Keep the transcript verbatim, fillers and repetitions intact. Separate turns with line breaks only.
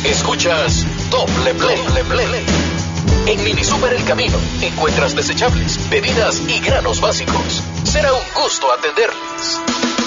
Escuchas Doble Play. Doble Play. En Mini Super El Camino encuentras desechables, bebidas y granos básicos. Será un gusto atenderles.